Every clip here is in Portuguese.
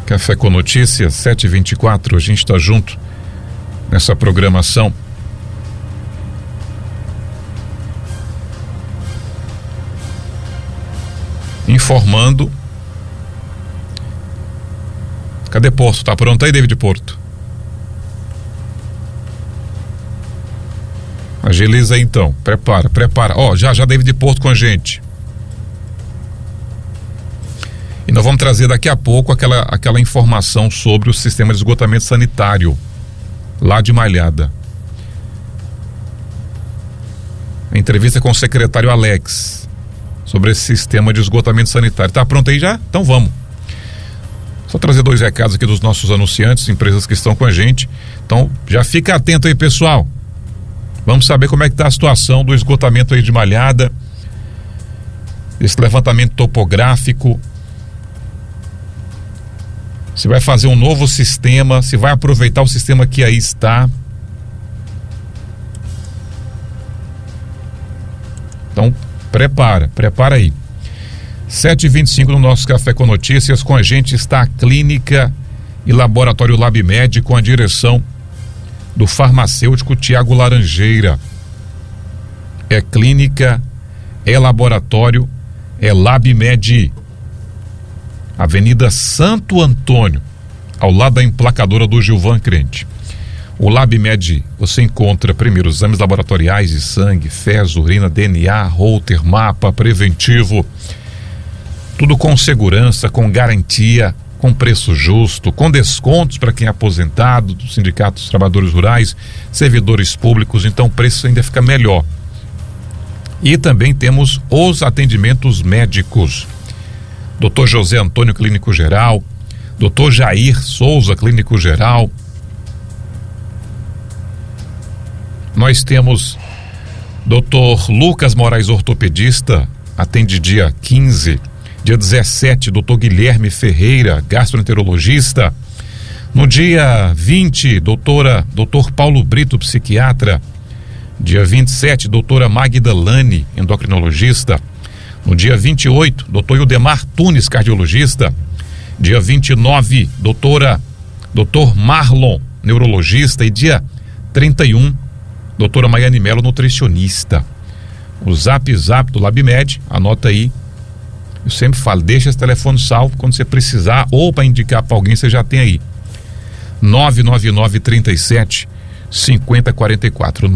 Café com Notícias, 7h24, a gente está junto nessa programação. Informando. Cadê Porto? Tá pronto aí, David Porto? Agiliza aí então, prepara. Ó, já David Porto com a gente. E nós vamos trazer daqui a pouco aquela informação sobre o sistema de esgotamento sanitário lá de Malhada. A entrevista com o secretário Alex sobre esse sistema de esgotamento sanitário. Tá pronto aí já? Então vamos. Só trazer 2 recados aqui dos nossos anunciantes, empresas que estão com a gente. Então já fica atento aí, pessoal. Vamos saber como é que tá a situação do esgotamento aí de Malhada, esse levantamento topográfico. Se vai fazer um novo sistema, se vai aproveitar o sistema que aí está. Então, prepara aí. 7h25 no nosso Café com Notícias. Com a gente está a Clínica e Laboratório LabMed, com a direção do farmacêutico Tiago Laranjeira. É clínica, é laboratório, é LabMed. Avenida Santo Antônio, ao lado da emplacadora do Gilvan Crente. O LabMed, você encontra primeiro os exames laboratoriais de sangue, fezes, urina, DNA, Holter, mapa preventivo. Tudo com segurança, com garantia, com preço justo, com descontos para quem é aposentado, do Sindicato dos Trabalhadores Rurais, servidores públicos, então o preço ainda fica melhor. E também temos os atendimentos médicos. Dr. José Antônio, Clínico Geral, Dr. Jair Souza, Clínico Geral. Nós temos Dr. Lucas Moraes, ortopedista, atende dia 15, dia 17, Dr. Guilherme Ferreira, gastroenterologista. No dia 20, Dr. Paulo Brito, psiquiatra. Dia 27, doutora Magdalane, endocrinologista. No dia 28, doutor Ildemar Tunes, cardiologista. Dia 29, doutor Marlon, neurologista. E dia 31, doutora Maiane Melo, nutricionista. O zap do LabMed, anota aí. Eu sempre falo, deixa esse telefone salvo quando você precisar ou para indicar para alguém, você já tem aí. 99937 5044.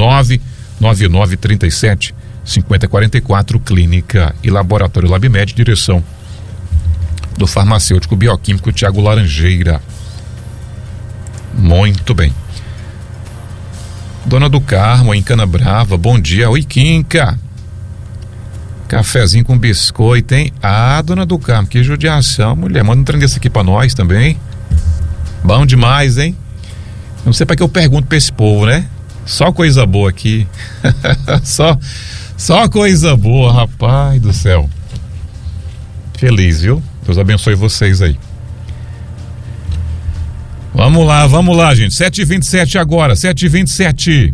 99937 5044, Clínica e Laboratório LabMed, direção do farmacêutico bioquímico Tiago Laranjeira. Muito bem. Dona do Carmo, em Canabrava, bom dia. Oi, Quinca. Cafezinho com biscoito, hein? Ah, Dona do Carmo, que judiação, mulher. Manda um trem desse aqui pra nós também. Bom demais, hein? Não sei pra que eu pergunto pra esse povo, né? Só coisa boa aqui. Só coisa boa, rapaz do céu. Feliz, viu? Deus abençoe vocês aí. Vamos lá, gente. 7h27 agora, 7h27.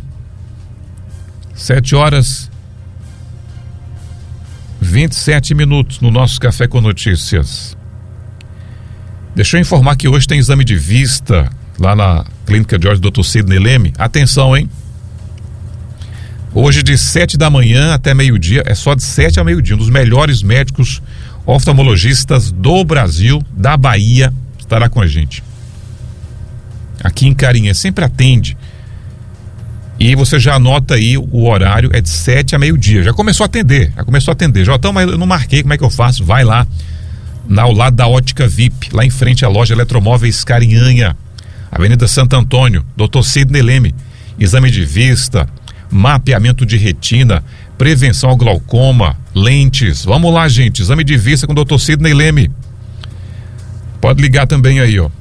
7h27 no nosso Café com Notícias. Deixa eu informar que hoje tem exame de vista lá na Clínica Jorge Dr. Sidney Leme. Atenção, hein? Hoje de 7 da manhã até meio-dia, é só de 7 a meio-dia, um dos melhores médicos oftalmologistas do Brasil, da Bahia, estará com a gente. Aqui em Carinha, sempre atende. E você já anota aí, o horário é de 7 a meio-dia. Já começou a atender. Jotão, mas eu não marquei, como é que eu faço? Vai lá, ao lado da Ótica VIP, lá em frente à loja Eletromóveis Carinhanha, Avenida Santo Antônio, Dr. Sidney Leme. Exame de vista, mapeamento de retina, prevenção ao glaucoma, lentes. Vamos lá, gente, exame de vista com o Dr. Sidney Leme. Pode ligar também aí, ó.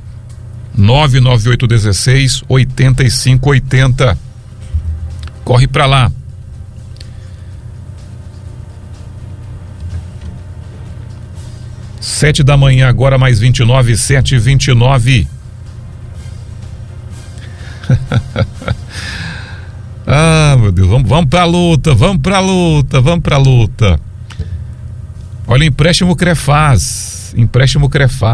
99816-8580. Corre pra lá. Sete da manhã agora, mais 29, 7h29. Ah, meu Deus, vamos pra luta. Olha, empréstimo Crefaz.